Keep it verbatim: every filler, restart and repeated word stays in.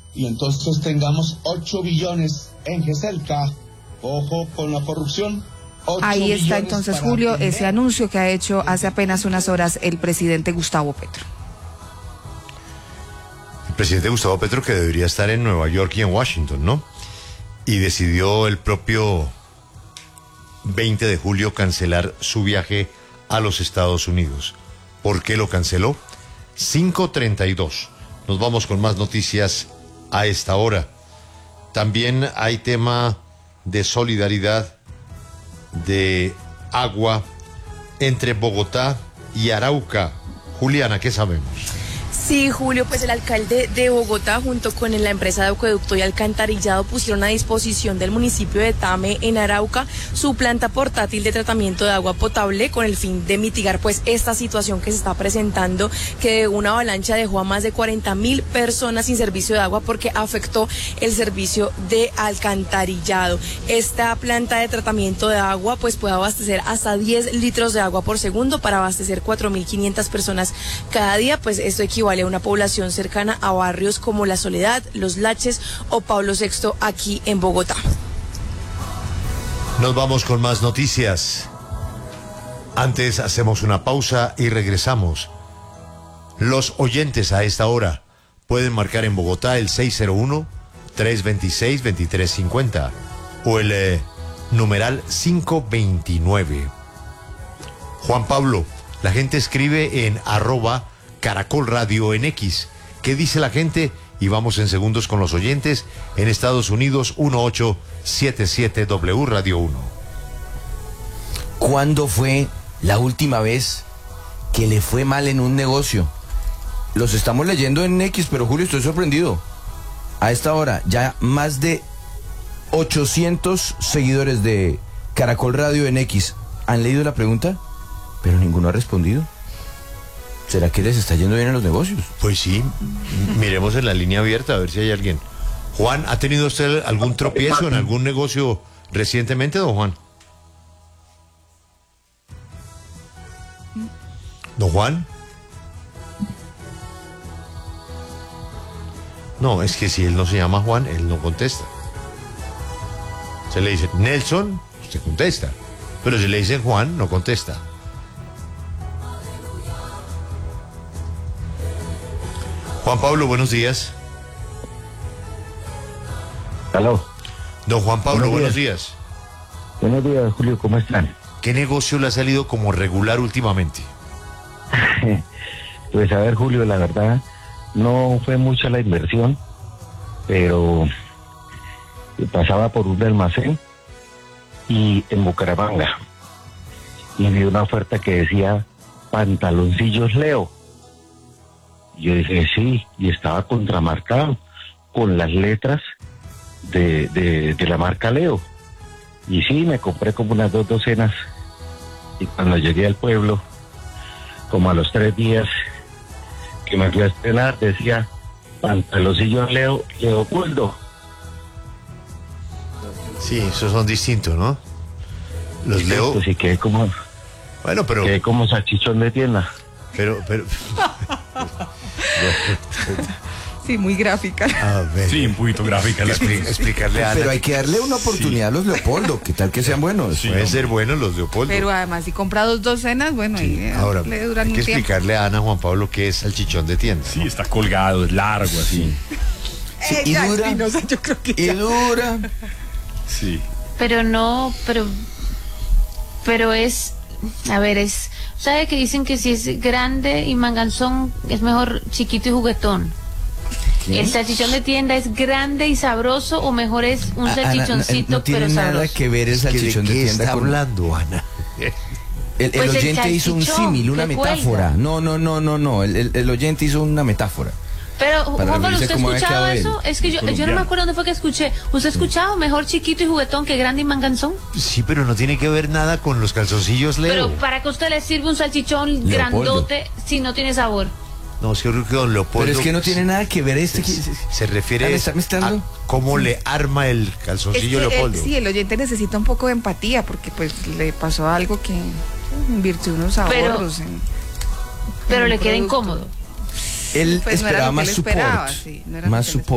y entonces tengamos ocho billones en GESELCA. Ojo con la corrupción. Ahí está entonces, Julio, ese anuncio que ha hecho hace apenas unas horas el presidente Gustavo Petro. El presidente Gustavo Petro, que debería estar en Nueva York y en Washington, ¿no? Y decidió el propio veinte de julio cancelar su viaje a los Estados Unidos. ¿Por qué lo canceló? cinco treinta y dos. Nos vamos con más noticias a esta hora. También hay tema de solidaridad, de agua entre Bogotá y Arauca. Juliana, ¿qué sabemos? Sí, Julio, pues el alcalde de Bogotá junto con la empresa de acueducto y alcantarillado pusieron a disposición del municipio de Tame en Arauca su planta portátil de tratamiento de agua potable con el fin de mitigar pues esta situación que se está presentando, que una avalancha dejó a más de cuarenta mil personas sin servicio de agua porque afectó el servicio de alcantarillado. Esta planta de tratamiento de agua pues puede abastecer hasta diez litros de agua por segundo para abastecer cuatro mil quinientas personas cada día, pues esto equivale a una población cercana a barrios como La Soledad, Los Laches o Pablo sexto aquí en Bogotá. Nos vamos con más noticias. Antes hacemos una pausa y regresamos. Los oyentes a esta hora pueden marcar en Bogotá el seis cero uno, tres dos seis, dos tres cinco cero o el eh, numeral cinco veintinueve. Juan Pablo, la gente escribe en arroba Caracol Radio en X. ¿Qué dice la gente? Y vamos en segundos con los oyentes. En Estados Unidos, dieciocho setenta y siete W Radio uno. ¿Cuándo fue la última vez que le fue mal en un negocio? Los estamos leyendo en X, pero Julio, estoy sorprendido. A esta hora, ya más de ochocientos seguidores de Caracol Radio en X han leído la pregunta, pero ninguno ha respondido. ¿Será que les está yendo bien en los negocios? Pues sí, miremos en la línea abierta a ver si hay alguien. Juan, ¿ha tenido usted algún tropiezo en algún negocio recientemente, don Juan? ¿Don Juan? No, es que si él no se llama Juan, él no contesta. Se le dice Nelson, usted contesta. Pero si le dicen Juan, no contesta. Juan Pablo, buenos días. Aló. Don Juan Pablo, buenos días. Buenos días. Buenos días, Julio, ¿cómo están? ¿Qué negocio le ha salido como regular últimamente? Pues a ver, Julio, la verdad, no fue mucha la inversión, pero pasaba por un almacén y en Bucaramanga y vi una oferta que decía pantaloncillos Leo. Yo dije, sí, y estaba contramarcado con las letras de, de, de la marca Leo. Y sí, me compré como unas dos docenas. Y cuando llegué al pueblo, como a los tres días que me fui a estrenar, decía, pantaloncillos Leo, Leopoldo. Sí, esos son distintos, ¿no? Los Leo... Pues sí, quedé como... Bueno, pero... Quedé como salchichón de tienda. Pero, pero... Sí, muy gráfica. A ver. Sí, un poquito gráfica. La Expli- explicarle a Ana. Pero hay que darle una oportunidad sí. a los Leopoldo, ¿qué tal que sean buenos? Sí, pueden ser buenos los Leopoldo. Pero además, si compra dos docenas, bueno, sí. ahí Ahora, le duran hay que un tiempo. explicarle a Ana, Juan Pablo, qué es salchichón de tienda. Sí, ¿no? está colgado, es largo, así. Sí, y Ella, dura, Espinosa, yo creo que y ya. dura. Sí. Pero no, pero... Pero es... A ver, es... ¿Sabe que dicen que si es grande y manganzón es mejor chiquito y juguetón? ¿Qué? ¿El salchichón de tienda es grande y sabroso o mejor es un salchichoncito no, no tiene pero nada sabroso? que ver el salchichón ¿De de qué tienda está con... hablando, Ana? El, el Pues el oyente hizo un salchichón símil, una que metáfora. cuelga. No, no, no, no, no. El, el, el oyente hizo una metáfora. Pero, Juan Pablo, referirse ¿usted ha cómo había escuchado quedado él. eso? Es que yo, yo no me acuerdo dónde fue que escuché. ¿Usted ha escuchado mejor chiquito y juguetón que grande y manganzón? Sí, pero no tiene que ver nada con los calzoncillos Leo. Pero ¿para que usted le sirve un salchichón Leopoldo. grandote si no tiene sabor? No, es que creo que don Leopoldo... Pero es que no tiene nada que ver este... Se, se refiere Ah, ¿me está- me está dando? a cómo le arma el calzoncillo Es que, Leopoldo. eh, sí, el oyente necesita un poco de empatía porque pues le pasó algo que invirtió unos Pero- ahorros en, Pero en le un queda producto. incómodo. Él Pues no era esperaba lo que más él support. esperaba, sí, no era lo más que él support.